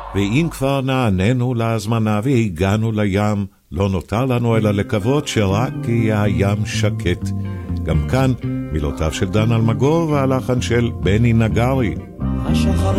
ואם כבר נעננו להזמנה והגענו לים, לא נותר לנו אלא לקוות שרק יהיה הים שקט. גם כאן מילותיו של דן אלמגור והלחן של בני נגרי. השחר